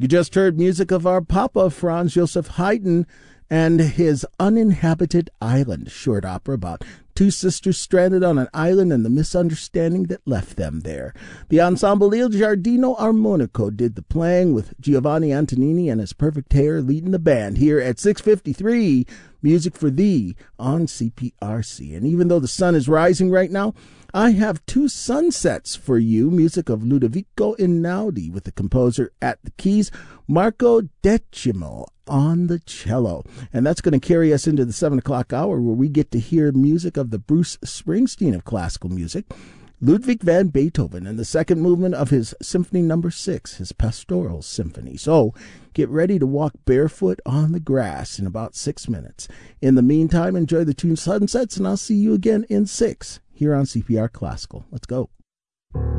You just heard music of our Papa, Franz Joseph Haydn, and his Uninhabited Island short opera about two sisters stranded on an island and the misunderstanding that left them there. The Ensemble Il Giardino Armonico did the playing with Giovanni Antonini and his perfect hair leading the band here at 6:53, Music for Thee on CPRC. And even though the sun is rising right now, I have two sunsets for you, music of Ludovico Einaudi with the composer at the keys, Marco Decimo on the cello. And that's going to carry us into the 7 o'clock hour where we get to hear music of the Bruce Springsteen of classical music, Ludwig van Beethoven, and the second movement of his Symphony No. 6, his Pastoral Symphony. So get ready to walk barefoot on the grass in about 6 minutes. In the meantime, enjoy the two sunsets, and I'll see you again in 6 here on CPR Classical. Let's go.